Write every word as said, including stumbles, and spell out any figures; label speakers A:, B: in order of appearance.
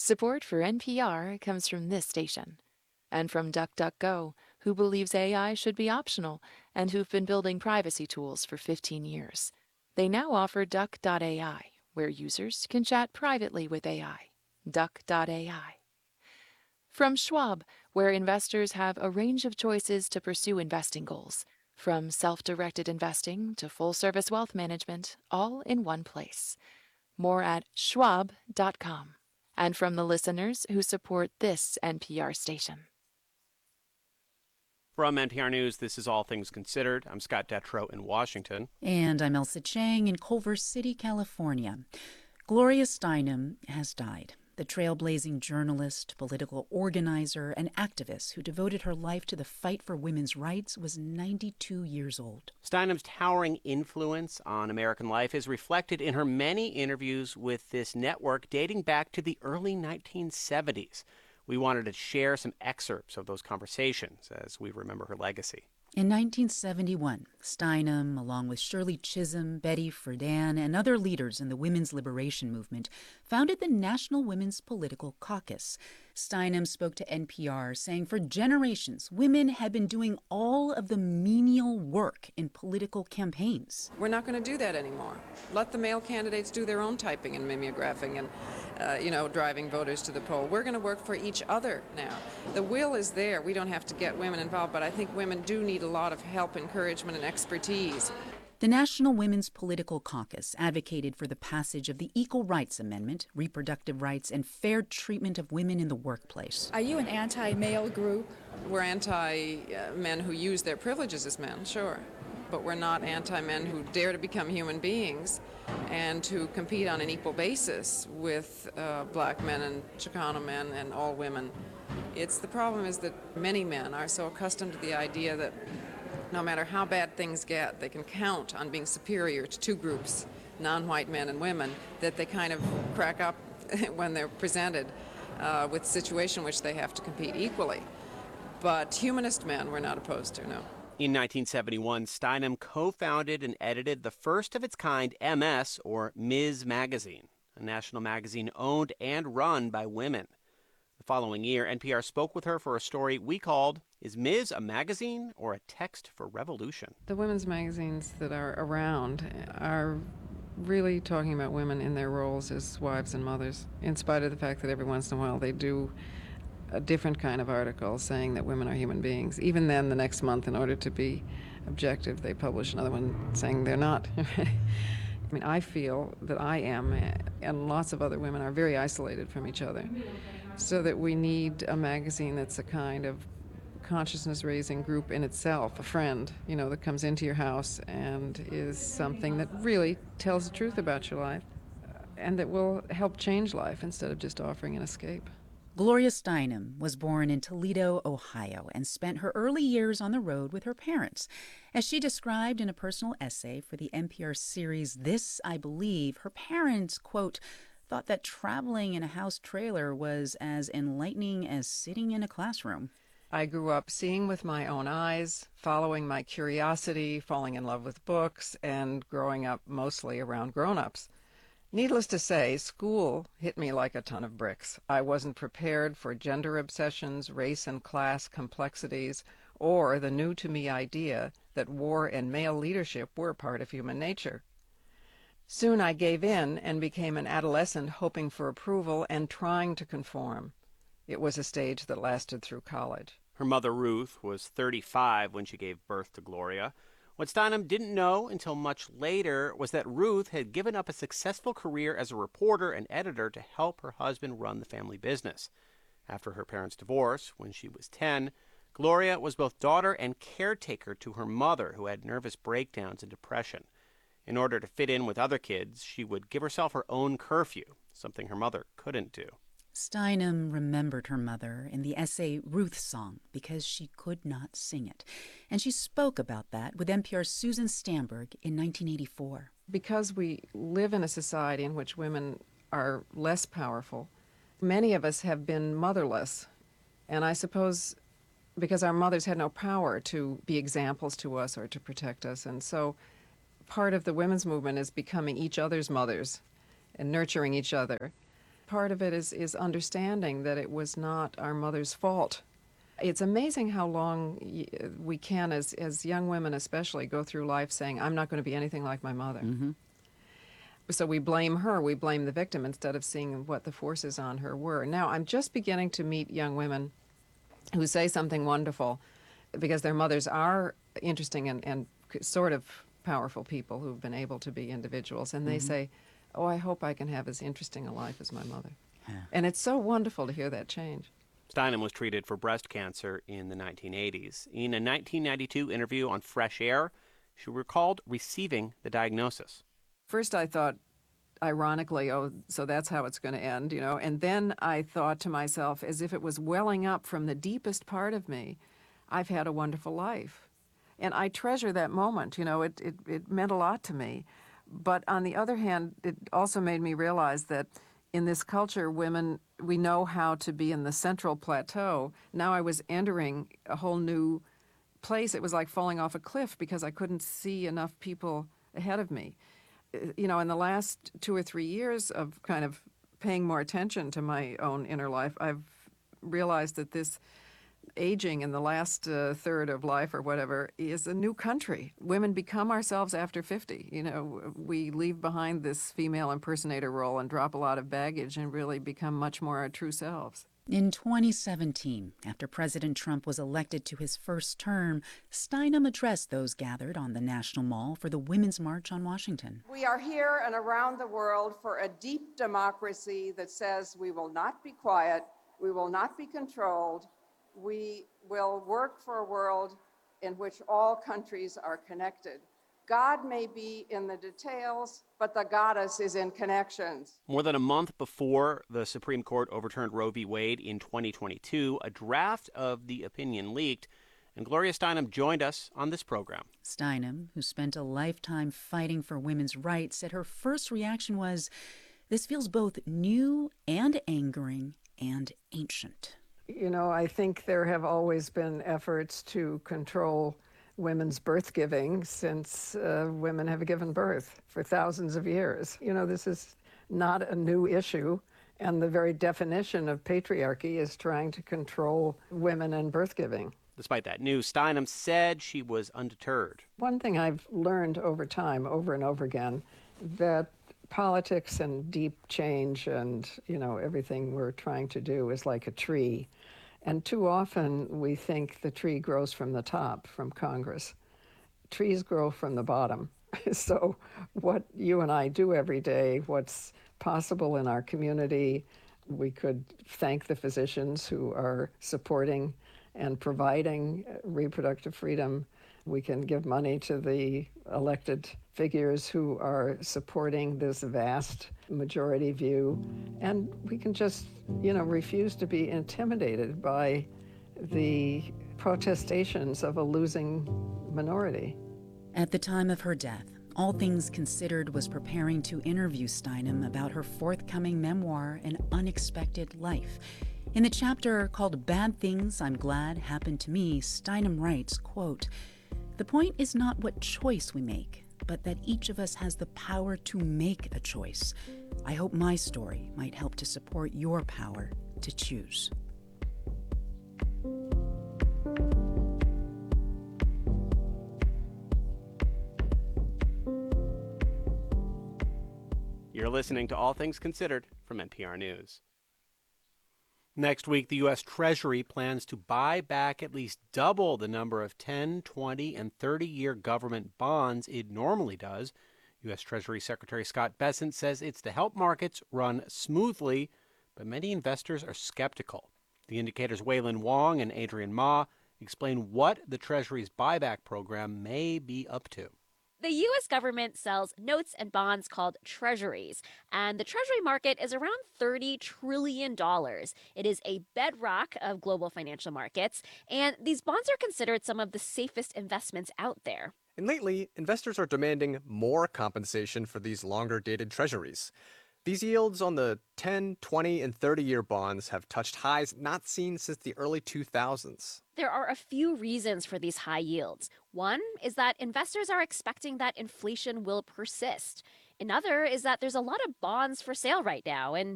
A: Support for N P R comes from this station and from DuckDuckGo, who believes A I should be optional and who've been building privacy tools for fifteen years. They now offer Duck dot A I, where users can chat privately with A I. Duck dot A I. From Schwab, where investors have a range of choices to pursue investing goals, from self-directed investing to full-service wealth management, all in one place. More at schwab dot com. And from the listeners who support this N P R station.
B: From N P R News, this is All Things Considered. I'm Scott Detrow in Washington.
C: And I'm Elsa Chang in Culver City, California. Gloria Steinem has died. The trailblazing journalist, political organizer, and activist who devoted her life to the fight for women's rights was ninety-two years old.
B: Steinem's towering influence on American life is reflected in her many interviews with this network dating back to the early nineteen seventies. We wanted to share some excerpts of those conversations as we remember her legacy.
C: In nineteen seventy-one, Steinem, along with Shirley Chisholm, Betty Friedan, and other leaders in the women's liberation movement, founded the National Women's Political Caucus. Steinem spoke to N P R, saying for generations, women had been doing all of the menial work in political campaigns.
D: We're not going to do that anymore. Let the male candidates do their own typing and mimeographing and, uh, you know, driving voters to the poll. We're going to work for each other now. The will is there. We don't have to get women involved, but I think women do need a lot of help, encouragement, and expertise.
C: The National Women's Political Caucus advocated for the passage of the Equal Rights Amendment, reproductive rights, and fair treatment of women in the workplace.
E: Are you an anti-male group?
D: We're anti-men who use their privileges as men, sure. But we're not anti-men who dare to become human beings and to compete on an equal basis with uh, black men and Chicano men and all women. It's the problem is that many men are so accustomed to the idea that no matter how bad things get, they can count on being superior to two groups, non-white men and women, that they kind of crack up when they're presented uh, with a situation in which they have to compete equally. But humanist men we're not opposed to, no.
B: In nineteen seventy-one, Steinem co-founded and edited the first of its kind M S, or Miz Magazine, a national magazine owned and run by women. The following year, N P R spoke with her for a story we called, Is Miz a Magazine or a Text for Revolution?
D: The women's magazines that are around are really talking about women in their roles as wives and mothers, in spite of the fact that every once in a while they do a different kind of article saying that women are human beings. Even then, the next month, in order to be objective, they publish another one saying they're not. I mean, I feel that I am, and lots of other women are very isolated from each other, so that we need a magazine that's a kind of consciousness-raising group in itself, a friend, you know, that comes into your house and is something that really tells the truth about your life and that will help change life instead of just offering an escape.
C: Gloria Steinem was born in Toledo, Ohio, and spent her early years on the road with her parents. As she described in a personal essay for the N P R series This, I Believe, her parents, quote, thought that traveling in a house trailer was as enlightening as sitting in a classroom.
D: I grew up seeing with my own eyes, following my curiosity, falling in love with books, and growing up mostly around grown-ups. Needless to say, school hit me like a ton of bricks. I wasn't prepared for gender obsessions, race and class complexities, or the new-to-me idea that war and male leadership were part of human nature. Soon I gave in and became an adolescent hoping for approval and trying to conform. It was a stage that lasted through college.
B: Her mother, Ruth, was thirty-five when she gave birth to Gloria. What Steinem didn't know until much later was that Ruth had given up a successful career as a reporter and editor to help her husband run the family business. After her parents' divorce, when she was ten, Gloria was both daughter and caretaker to her mother, who had nervous breakdowns and depression. In order to fit in with other kids, she would give herself her own curfew, something her mother couldn't do.
C: Steinem remembered her mother in the essay Ruth Song because she could not sing it. And she spoke about that with N P R's Susan Stamberg in nineteen eighty-four.
D: Because we live in a society in which women are less powerful, many of us have been motherless. And I suppose because our mothers had no power to be examples to us or to protect us. And so part of the women's movement is becoming each other's mothers and nurturing each other. part of it is, is understanding that it was not our mother's fault. It's amazing how long we can, as, as young women especially, go through life saying, I'm not going to be anything like my mother.
C: Mm-hmm.
D: So we blame her, we blame the victim, instead of seeing what the forces on her were. Now, I'm just beginning to meet young women who say something wonderful because their mothers are interesting and, and sort of powerful people who've been able to be individuals. And they
C: Mm-hmm.
D: say, oh, I hope I can have as interesting a life as my mother.
C: Yeah.
D: And it's so wonderful to hear that change.
B: Steinem was treated for breast cancer in the nineteen eighties. In a nineteen ninety-two interview on Fresh Air, she recalled receiving the diagnosis.
D: First I thought, ironically, oh, so that's how it's going to end, you know. And then I thought to myself, as if it was welling up from the deepest part of me, I've had a wonderful life. And I treasure that moment, you know, it, it, it meant a lot to me. But on the other hand, it also made me realize that in this culture, women, we know how to be in the central plateau. Now I was entering a whole new place. It was like falling off a cliff because I couldn't see enough people ahead of me. You know, in the last two or three years of kind of paying more attention to my own inner life, I've realized that this aging in the last uh, third of life or whatever is a new country. Women become ourselves after fifty. You know, we leave behind this female impersonator role and drop a lot of baggage and really become much more our true selves.
C: In twenty seventeen, after President Trump was elected to his first term, Steinem addressed those gathered on the National Mall for the Women's March on Washington.
F: We are here and around the world for a deep democracy that says we will not be quiet, we will not be controlled, we will work for a world in which all countries are connected. God may be in the details, but the goddess is in connections.
B: More than a month before the Supreme Court overturned Roe v. Wade in twenty twenty-two, a draft of the opinion leaked, and Gloria Steinem joined us on this program.
C: Steinem, who spent a lifetime fighting for women's rights, said her first reaction was, "This feels both new and angering and ancient."
D: You know, I think there have always been efforts to control women's birth giving since uh, women have given birth for thousands of years. You know, this is not a new issue, and the very definition of patriarchy is trying to control women and birth giving.
B: Despite that news, Steinem said she was undeterred.
D: One thing I've learned over time, over and over again, that politics and deep change and, you know, everything we're trying to do is like a tree. And too often we think the tree grows from the top, from Congress. Trees grow from the bottom. So what you and I do every day, what's possible in our community, we could thank the physicians who are supporting and providing reproductive freedom. We can give money to the elected figures who are supporting this vast majority view. And we can just, you know, refuse to be intimidated by the protestations of a losing minority.
C: At the time of her death, All Things Considered was preparing to interview Steinem about her forthcoming memoir, An Unexpected Life. In the chapter called Bad Things I'm Glad Happened to Me, Steinem writes, quote, "The point is not what choice we make, but that each of us has the power to make a choice. I hope my story might help to support your power to choose."
B: You're listening to All Things Considered from N P R News. Next week, the U S. Treasury plans to buy back at least double the number of ten, twenty, and thirty-year government bonds it normally does. U S. Treasury Secretary Scott Bessent says it's to help markets run smoothly, but many investors are skeptical. The Indicator's Waylon Wong and Adrian Ma explain what the Treasury's buyback program may be up to.
G: The U S government sells notes and bonds called treasuries, and the treasury market is around thirty trillion dollars. It is a bedrock of global financial markets, and these bonds are considered some of the safest investments out there.
H: And lately, investors are demanding more compensation for these longer-dated treasuries. These yields on the ten, twenty, and thirty-year bonds have touched highs not seen since the early two thousands.
G: There are a few reasons for these high yields. One is that investors are expecting that inflation will persist. Another is that there's a lot of bonds for sale right now, and